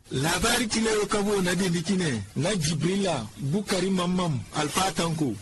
labari kile kabo na dindikine na Jibrila Bukari Mamam Alfa Tanko.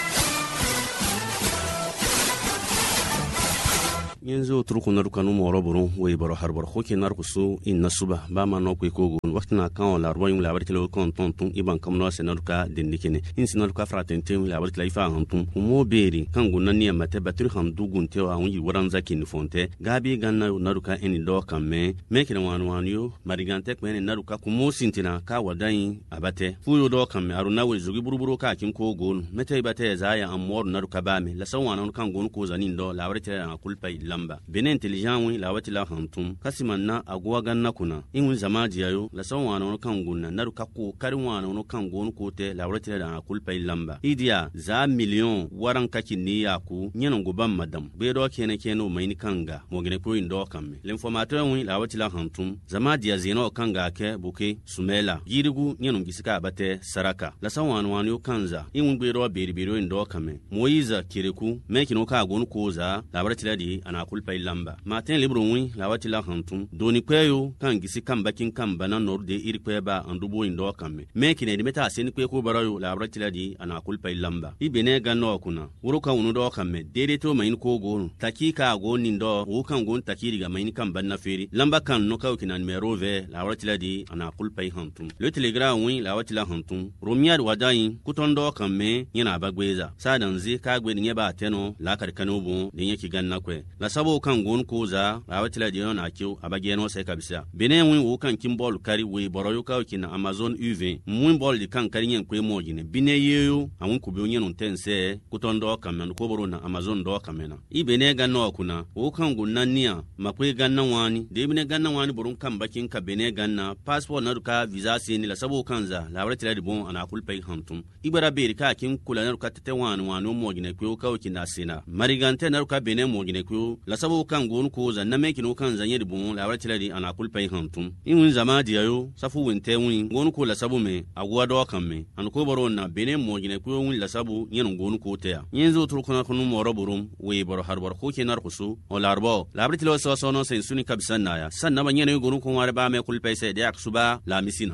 yanzu turku na rukanu moro burun way baro harbar khoke nar kusu in nasuba ba ma no ko gon waktina kan la royum la barkele kon ton iban kam no senaruka dindikene in senaruka fratentin la barkele ifa hantum mo beri kan gunna niya mate batri ham dugun te wa yi waran zakin fonte gabi ganna naruka en do kamme mekina wan yo marigante ko en naruka ku mo sintina ka wadan abate fuyo do kamme aruna we zugi buruburu ka kin ko gon mete ibate zaya amor naruka ba me la sawana kan gon ko zanin do la barkele kulpai lamba bene intelligent wi la wati la hantum kasimanna agwa ganna kuna in zama jiyayo la sawana no kan gunna naru kakko karinwana no kan gon ko te la wati la kulpa lamba idia za million waran kaki ni yaku nyenon go bam madam be do kene keno mayni kanga mo gene ko indo kamme l'informateur wi la wati la hantum zama jiya zeno kanga ke buke sumela girigu nyenon gisika bate saraka la sawana wani kanza in be do beribiro indo kamme moiza kireku mekino ka gon ko za la wati la di ana kulpa lamba matin libro wi la wati la hantum doni kweyo kan gisi kan bakin kan bana norde iri kweba andubo indo kamme mekine ni meta sen kwe ko barayo la wati la di ana kulpa lamba ibene ganno kuna wuruka unu do kamme dede to mayin ko gonu takika goni ndo wo kan gon takiri ga mayin kan banna feri lamba kan no kaw kinan merove la wati la di ana kulpa hantum le telegram wi la wati la hantum romiyar wadayin kutondo kamme yana bagweza sadan zi ka gwe ni ba teno la karkano bon den yake ganna kwe la sabo kan gon ko za rawatila dinon akiu abageno sai kabisa bene wi wo kan kimbol kari we boroyo ka kina Amazon UV mun bol di kan kari nyen kwe mojine bine yeyo awun ku bi onyen tense kutondo kamen ko boro na Amazon do kamena ibene ganno kuna wo kan gunnan niya makwe gannan wani de bine gannan wani borun kan bakin ka bene ganna passport na ruka visa seni la sabo kanza la rawatila di bon ana kulpai hantum ibara beri ka kin kula na ruka tete wani mojine kwe ka kina sena marigante na ruka bene mojine kwe la sabo kan gon ko za na mekino kan zanye di bon la wati di ana kulpai hantum in zama diayo safu wente win gon ko la sabo me agwa do kan me an ko baro na bene mo gine ko win la sabo nyen gon ko te ya yenzo tur kuna kunu moro burum we baro harbar ko ke nar kusu o larbo la wati lo so no sen suni kabsan na ya san na banye ne gon ko ware ba me kulpai sai da aksuba la misina.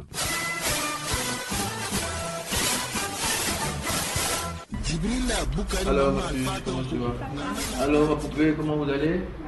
Alors, comment tu vas? Alors, Poupée, comment vous allez?